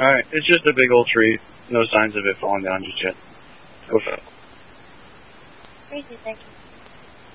Alright, it's just a big old tree. No signs of it falling down just yet. Go for it. Thank you.